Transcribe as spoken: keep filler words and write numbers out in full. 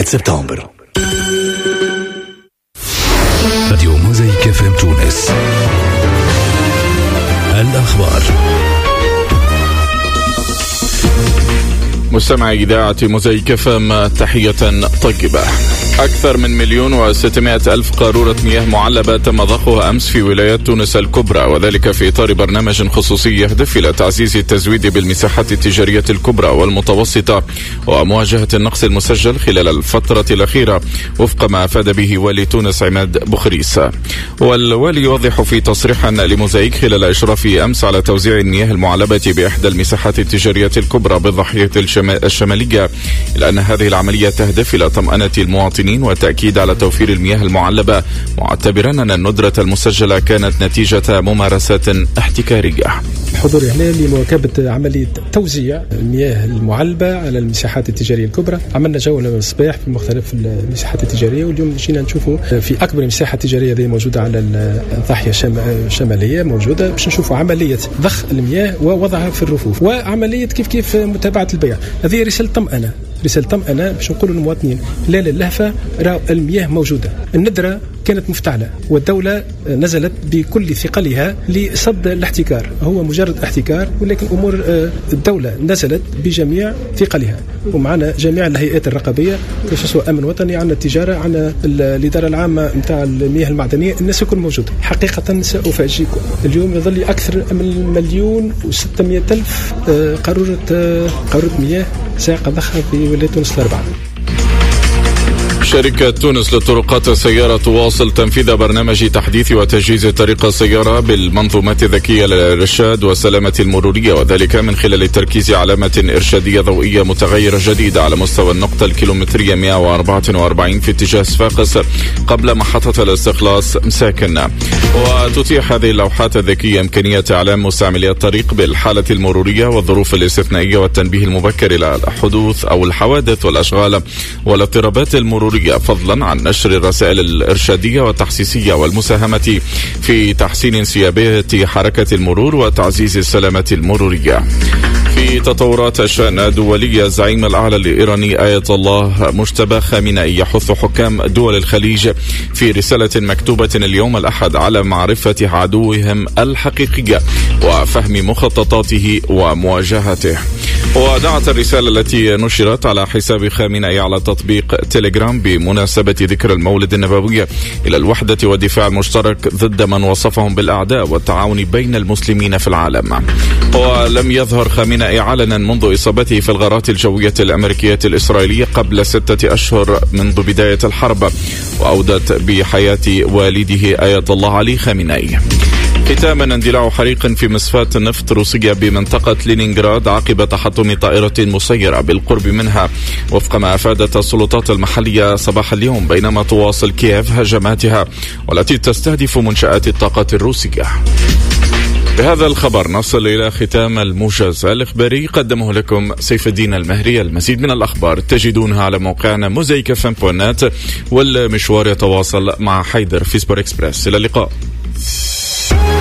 سبتمبر. راديو موزايك اف ام تونس. الأخبار. مستمعي إذاعة موزايك اف ام، تحية طيبة. أكثر من مليون وستمائة ألف قارورة مياه معلبة تم ضخها أمس في ولايات تونس الكبرى، وذلك في إطار برنامج خصوصي يهدف إلى تعزيز التزويد بالمساحات التجارية الكبرى والمتوسطة ومواجهة النقص المسجل خلال الفترة الأخيرة، وفق ما أفاد به والي تونس عماد بخريس. والوالي يوضح في تصريح لموزايك خلال إشرافه أمس على توزيع المياه المعلبة بأحدى المساحات التجارية الكبرى بالضاحية الشمالية، إلى أن هذه العملية تهدف إلى طمأنة المواطنين والتأكيد على توفير المياه المعلبة، معتبرا أن الندرة المسجلة كانت نتيجة ممارسات احتكارية. الحضور هنا لمواكبة عملية توزيع المياه المعلبة على المساحات التجارية الكبرى. عملنا جولة الصباح في مختلف المساحات التجارية، واليوم جينا نشوفوا في أكبر مساحة تجارية ذي موجودة على الضاحية الشمالية موجودة، باش نشوفوا عملية ضخ المياه ووضعها في الرفوف، وعملية كيف كيف متابعة البيع. هذه رسالة طمأنة، رسالة طمأنة باش نقولوا للمواطنين لا للهفة، راه المياه موجودة. الندرة كانت مفتعلة والدولة نزلت بكل ثقلها لصد الاحتكار، هو مجرد احتكار، ولكن أمور الدولة نزلت بجميع ثقلها، ومعنا جميع الهيئات الرقابية، سواء أمن وطني، عنا التجارة، عنا الإدارة العامة متاع المياه المعدنية، الناس الكل موجود. حقيقة سأفاجئكم، اليوم يظل أكثر من مليون وستمائة ألف قارورة قارورة مياه ساقة ضخها في ولاية تونس الأربعة. شركة تونس للطرقات السيارة تواصل تنفيذ برنامج تحديث وتجهيز طريق السيارة بالمنظومات الذكية للإرشاد والسلامة المرورية، وذلك من خلال التركيز على علامة إرشادية ضوئية متغيرة جديدة على مستوى النقطة الكيلومترية مئة وأربعة وأربعين في اتجاه صفاقس قبل محطة الاستخلاص مساكن. وتتيح هذه اللوحات الذكية إمكانية إعلام مستعملي الطريق بالحالة المرورية والظروف الاستثنائية والتنبيه المبكر إلى الحدوث أو الحوادث والأشغال والاضطرابات المرورية، فضلا عن نشر الرسائل الإرشادية والتحسيسية والمساهمة في تحسين انسيابية حركة المرور وتعزيز السلامة المرورية. في تطورات الشأن دولية، الزعيم الأعلى الإيراني آية الله مجتبى خامنئي يحث حكام دول الخليج في رسالة مكتوبة اليوم الأحد على معرفة عدوهم الحقيقي وفهم مخططاته ومواجهته. ودعت الرسالة التي نشرت على حساب خامنئي على تطبيق تيليجرام بمناسبة ذكرى المولد النبوي إلى الوحدة والدفاع المشترك ضد من وصفهم بالأعداء والتعاون بين المسلمين في العالم. ولم يظهر خامنئي علنا منذ إصابته في الغارات الجوية الأمريكية الإسرائيلية قبل ستة أشهر منذ بداية الحرب، وأودت بحياة والده آية الله علي خامنئي. ختاما، اندلاع حريق في مصفاة نفط روسية بمنطقة لينينغراد عقب تحطم طائرة مسيرة بالقرب منها، وفق ما أفادت السلطات المحلية صباح اليوم، بينما تواصل كييف هجماتها والتي تستهدف منشآت الطاقة الروسية. بهذا الخبر نصل إلى ختام الموجز الإخباري، قدمه لكم سيف الدين المهري. المزيد من الأخبار تجدونها على موقعنا موزايك اف ام دوت نت، والمشوار يتواصل مع حيدر في سبور إكسبرس. إلى اللقاء.